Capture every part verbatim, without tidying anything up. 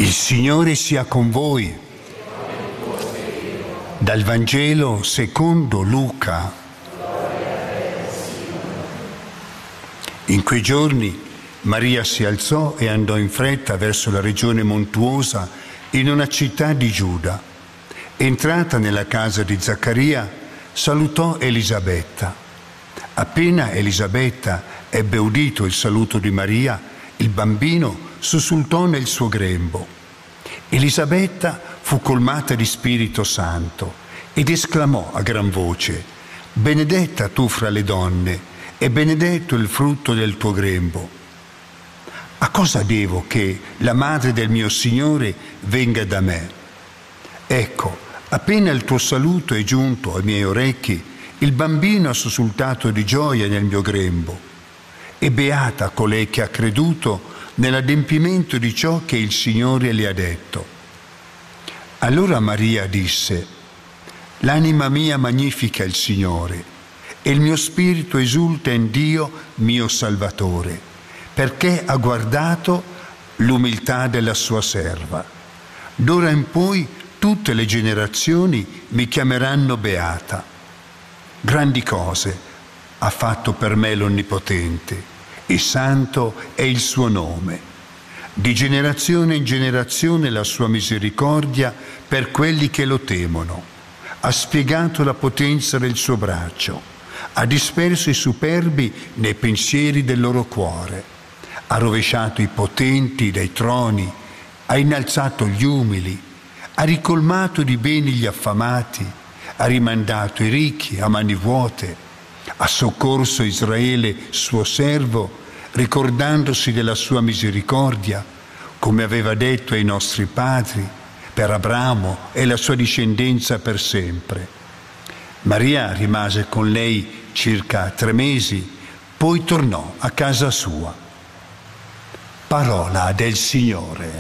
Il Signore sia con voi. Dal Vangelo secondo Luca. In quei giorni Maria si alzò e andò in fretta verso la regione montuosa in una città di Giuda. Entrata nella casa di Zaccaria, salutò Elisabetta. Appena Elisabetta ebbe udito il saluto di Maria, il bambino sussultò nel suo grembo. Elisabetta fu colmata di Spirito Santo ed esclamò a gran voce: «Benedetta tu fra le donne e benedetto il frutto del tuo grembo. A cosa devo che la madre del mio Signore venga da me? Ecco, appena il tuo saluto è giunto ai miei orecchi, il bambino ha sussultato di gioia nel mio grembo. E beata colei che ha creduto nell'adempimento di ciò che il Signore le ha detto». Allora Maria disse: «L'anima mia magnifica il Signore, e il mio spirito esulta in Dio mio Salvatore, perché ha guardato l'umiltà della sua serva. D'ora in poi tutte le generazioni mi chiameranno beata. Grandi cose ha fatto per me l'Onnipotente, e santo è il suo nome. Di generazione in generazione la sua misericordia per quelli che lo temono. Ha spiegato la potenza del suo braccio, ha disperso i superbi nei pensieri del loro cuore, ha rovesciato i potenti dai troni, ha innalzato gli umili, ha ricolmato di beni gli affamati, ha rimandato i ricchi a mani vuote, ha soccorso Israele suo servo, ricordandosi della sua misericordia, come aveva detto ai nostri padri, per Abramo e la sua discendenza per sempre. Maria rimase con lei circa tre mesi, poi tornò a casa sua». Parola del Signore.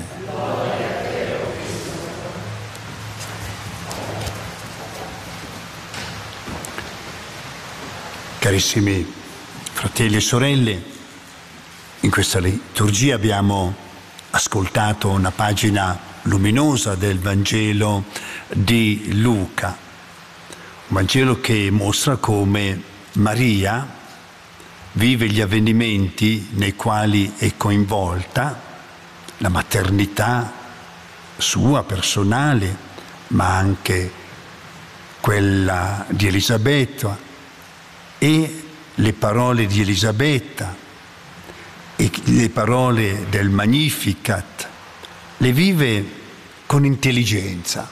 Carissimi fratelli e sorelle, in questa liturgia abbiamo ascoltato una pagina luminosa del Vangelo di Luca, un Vangelo che mostra come Maria vive gli avvenimenti nei quali è coinvolta, la maternità sua personale, ma anche quella di Elisabetta, e le parole di Elisabetta e le parole del Magnificat, le vive con intelligenza,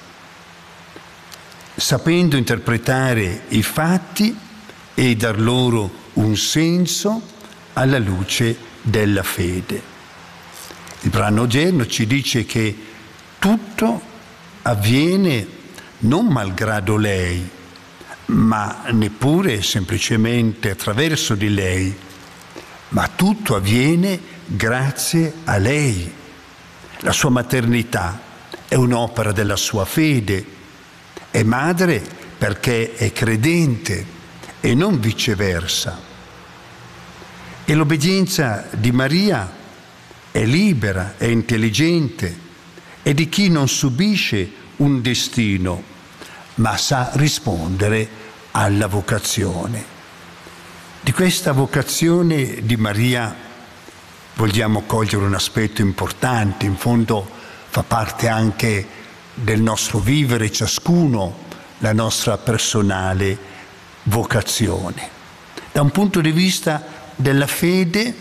sapendo interpretare i fatti e dar loro un senso alla luce della fede. Il brano odierno ci dice che tutto avviene non malgrado lei, ma neppure semplicemente attraverso di lei, ma tutto avviene grazie a lei. La sua maternità è un'opera della sua fede, è madre perché è credente e non viceversa. E l'obbedienza di Maria è libera, è intelligente, è di chi non subisce un destino, ma sa rispondere alla vocazione. Di questa vocazione di Maria vogliamo cogliere un aspetto importante, in fondo fa parte anche del nostro vivere ciascuno, la nostra personale vocazione. Da un punto di vista della fede,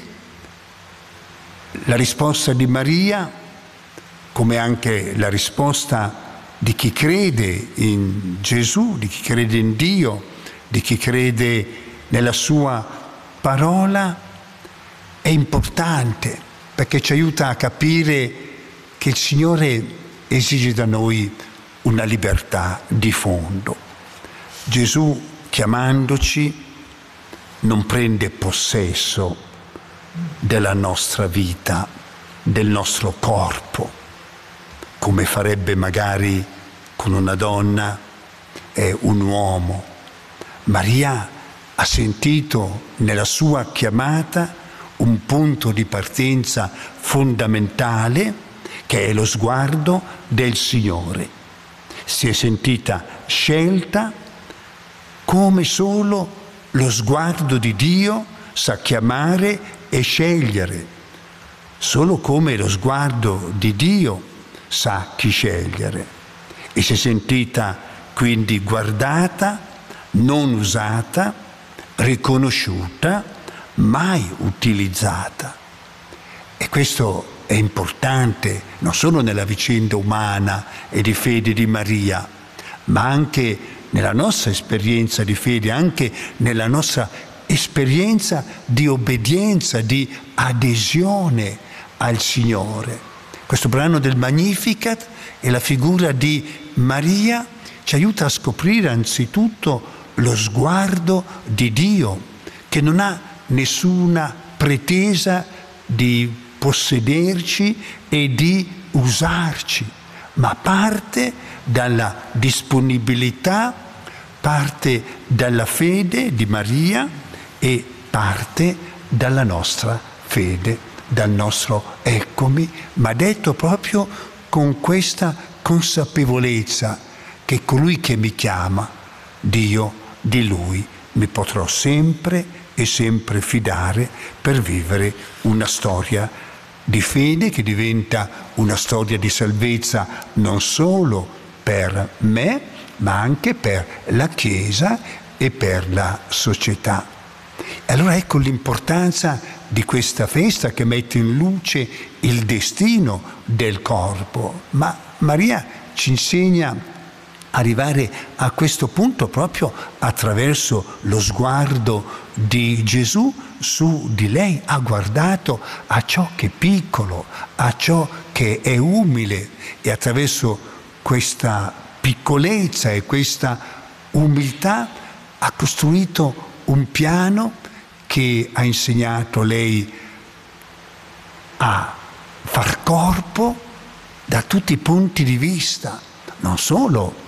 la risposta di Maria, come anche la risposta di chi crede in Gesù, di chi crede in Dio, di chi crede nella sua parola, è importante perché ci aiuta a capire che il Signore esige da noi una libertà di fondo. Gesù, chiamandoci, non prende possesso della nostra vita, del nostro corpo, come farebbe magari con una donna e un uomo. Maria ha sentito nella sua chiamata un punto di partenza fondamentale che è lo sguardo del Signore. Si è sentita scelta come solo lo sguardo di Dio sa chiamare e scegliere, solo come lo sguardo di Dio sa chi scegliere. E si è sentita quindi guardata, non usata, riconosciuta, mai utilizzata. E questo è importante non solo nella vicenda umana e di fede di Maria, ma anche nella nostra esperienza di fede, anche nella nostra esperienza di obbedienza, di adesione al Signore. Questo brano del Magnificat e la figura di Maria ci aiuta a scoprire anzitutto lo sguardo di Dio, che non ha nessuna pretesa di possederci e di usarci, ma parte dalla disponibilità, parte dalla fede di Maria e parte dalla nostra fede, dal nostro eccomi, ma detto proprio con questa consapevolezza che colui che mi chiama, Dio, di Lui mi potrò sempre e sempre fidare per vivere una storia di fede che diventa una storia di salvezza non solo per me, ma anche per la Chiesa e per la società. E allora ecco l'importanza di questa festa che mette in luce il destino del corpo. Ma Maria ci insegna a arrivare a questo punto proprio attraverso lo sguardo di Gesù su di lei. Ha guardato a ciò che è piccolo, a ciò che è umile, e attraverso questa piccolezza e questa umiltà ha costruito un piano che ha insegnato lei a far corpo da tutti i punti di vista. Non solo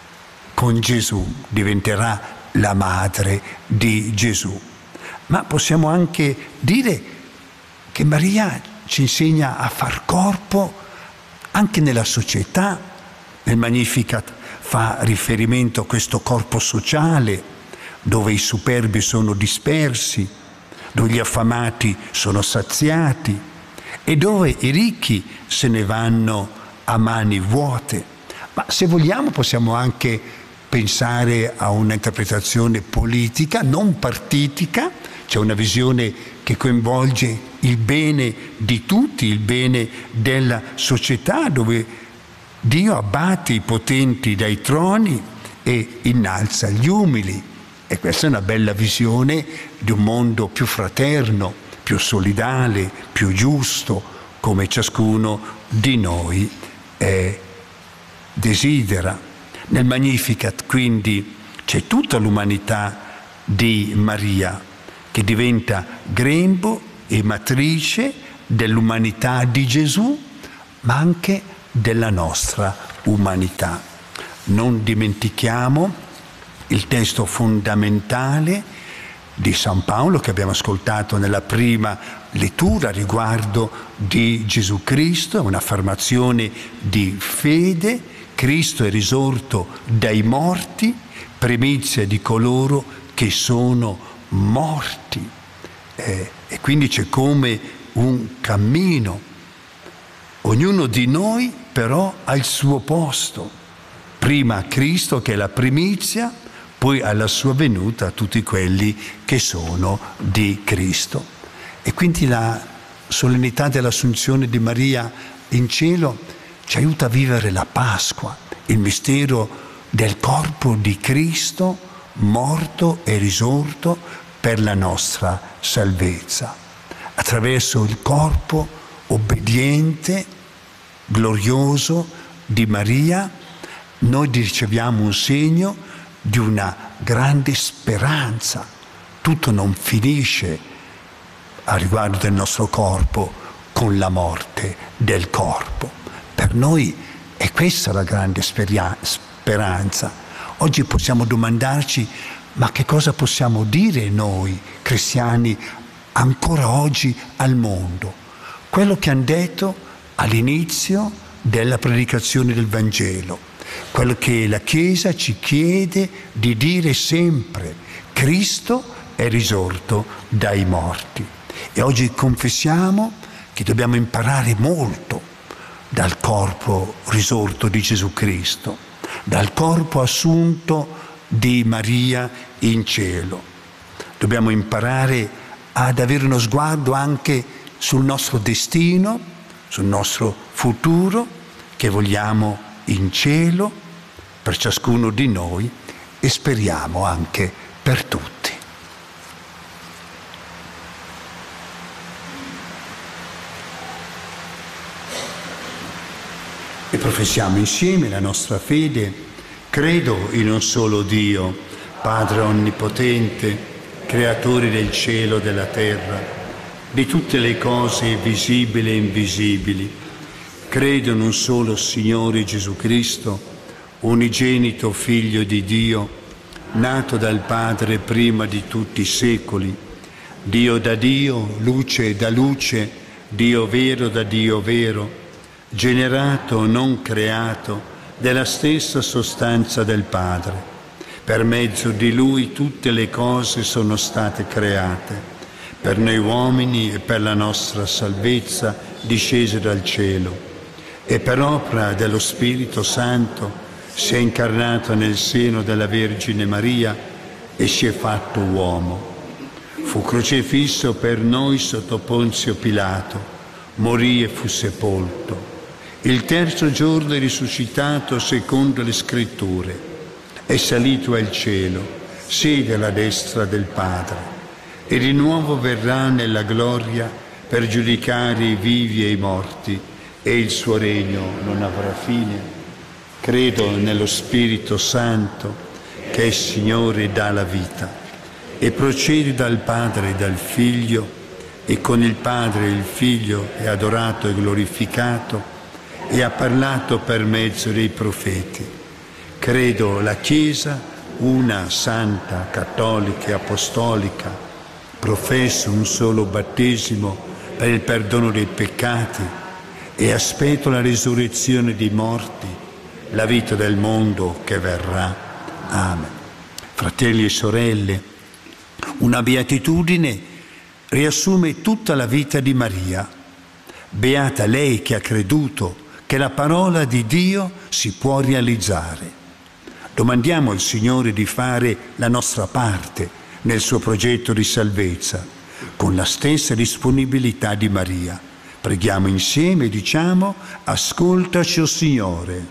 con Gesù diventerà la madre di Gesù, ma possiamo anche dire che Maria ci insegna a far corpo anche nella società. Nel Magnificat fa riferimento a questo corpo sociale dove i superbi sono dispersi, dove gli affamati sono saziati e dove i ricchi se ne vanno a mani vuote. Ma se vogliamo possiamo anche pensare a un'interpretazione politica, non partitica. C'è una visione che coinvolge il bene di tutti, il bene della società, dove Dio abbatte i potenti dai troni e innalza gli umili. E questa è una bella visione di un mondo più fraterno, più solidale, più giusto, come ciascuno di noi è, desidera. Nel Magnificat quindi c'è tutta l'umanità di Maria che diventa grembo e matrice dell'umanità di Gesù, ma anche della nostra umanità. Non dimentichiamo il testo fondamentale di San Paolo che abbiamo ascoltato nella prima lettura riguardo di Gesù Cristo, è un'affermazione di fede. Cristo è risorto dai morti, primizia di coloro che sono morti. Eh, e quindi c'è come un cammino. Ognuno di noi però ha il suo posto. Prima Cristo che è la primizia, poi alla sua venuta tutti quelli che sono di Cristo. E quindi la solennità dell'Assunzione di Maria in cielo ci aiuta a vivere la Pasqua, il mistero del corpo di Cristo morto e risorto per la nostra salvezza. Attraverso il corpo obbediente, glorioso di Maria, noi riceviamo un segno di una grande speranza. Tutto non finisce a riguardo del nostro corpo con la morte del corpo. Per noi è questa la grande speranza. Oggi possiamo domandarci: ma che cosa possiamo dire noi cristiani ancora oggi al mondo? Quello che hanno detto all'inizio della predicazione del Vangelo, quello che la Chiesa ci chiede di dire sempre: Cristo è risorto dai morti. E oggi confessiamo che dobbiamo imparare molto dal corpo risorto di Gesù Cristo, dal corpo assunto di Maria in cielo. Dobbiamo imparare ad avere uno sguardo anche sul nostro destino, sul nostro futuro che vogliamo in cielo per ciascuno di noi e speriamo anche per tutti. E professiamo insieme la nostra fede. Credo in un solo Dio, Padre Onnipotente, Creatore del cielo e della terra, di tutte le cose visibili e invisibili. Credo in un solo Signore Gesù Cristo, unigenito Figlio di Dio, nato dal Padre prima di tutti i secoli, Dio da Dio, luce da luce, Dio vero da Dio vero, generato, non creato, della stessa sostanza del Padre. Per mezzo di Lui tutte le cose sono state create, per noi uomini e per la nostra salvezza discese dal cielo, e per opera dello Spirito Santo si è incarnato nel seno della Vergine Maria e si è fatto uomo. Fu crocifisso per noi sotto Ponzio Pilato, morì e fu sepolto. Il terzo giorno è risuscitato secondo le Scritture, è salito al cielo, siede alla destra del Padre, e di nuovo verrà nella gloria per giudicare i vivi e i morti, e il suo regno non avrà fine. Credo nello Spirito Santo, che è Signore e dà la vita, e procede dal Padre e dal Figlio, e con il Padre e il Figlio è adorato e glorificato, e ha parlato per mezzo dei profeti. Credo la Chiesa, una, santa, cattolica e apostolica, professo un solo battesimo per il perdono dei peccati e aspetto la risurrezione dei morti, la vita del mondo che verrà. Amen. Fratelli e sorelle, una beatitudine riassume tutta la vita di Maria. Beata lei che ha creduto che la parola di Dio si può realizzare. Domandiamo al Signore di fare la nostra parte nel suo progetto di salvezza, con la stessa disponibilità di Maria. Preghiamo insieme e diciamo: ascoltaci, o Signore.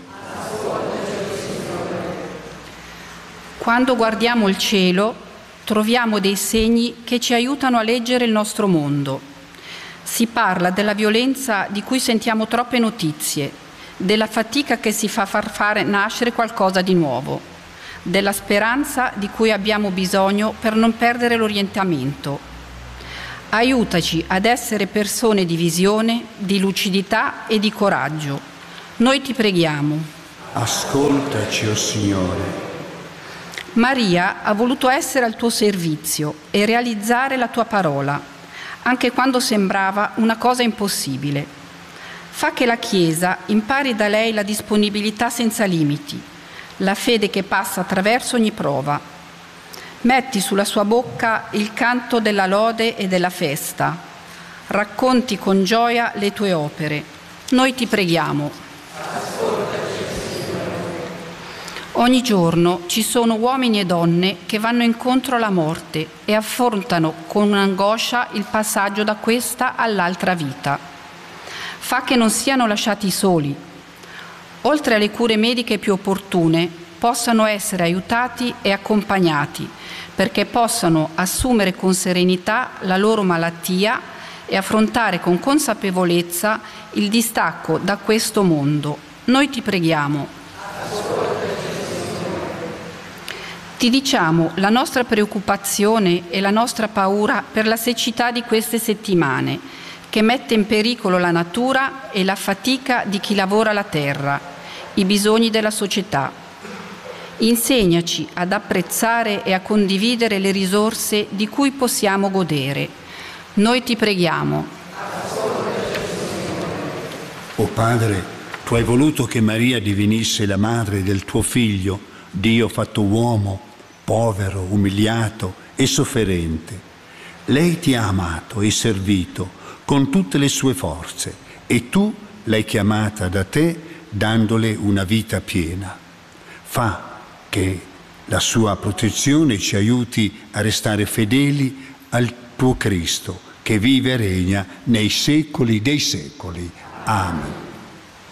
Quando guardiamo il cielo, troviamo dei segni che ci aiutano a leggere il nostro mondo. Si parla della violenza di cui sentiamo troppe notizie, della fatica che si fa far fare nascere qualcosa di nuovo, della speranza di cui abbiamo bisogno per non perdere l'orientamento. Aiutaci ad essere persone di visione, di lucidità e di coraggio. Noi ti preghiamo. Ascoltaci, o Signore. Maria ha voluto essere al tuo servizio e realizzare la tua parola, anche quando sembrava una cosa impossibile. Fa che la Chiesa impari da lei la disponibilità senza limiti, la fede che passa attraverso ogni prova. Metti sulla sua bocca il canto della lode e della festa. Racconti con gioia le tue opere. Noi ti preghiamo. Ogni giorno ci sono uomini e donne che vanno incontro alla morte e affrontano con angoscia il passaggio da questa all'altra vita. Fa che non siano lasciati soli. Oltre alle cure mediche più opportune, possano essere aiutati e accompagnati perché possano assumere con serenità la loro malattia e affrontare con consapevolezza il distacco da questo mondo. Noi ti preghiamo. Ti diciamo la nostra preoccupazione e la nostra paura per la siccità di queste settimane, che mette in pericolo la natura e la fatica di chi lavora la terra, i bisogni della società. Insegnaci ad apprezzare e a condividere le risorse di cui possiamo godere. Noi ti preghiamo. O Padre, tu hai voluto che Maria divenisse la madre del tuo Figlio, Dio fatto uomo, povero, umiliato e sofferente. Lei ti ha amato e servito con tutte le sue forze e tu l'hai chiamata da te dandole una vita piena. Fa che la sua protezione ci aiuti a restare fedeli al tuo Cristo, che vive e regna nei secoli dei secoli. Amen.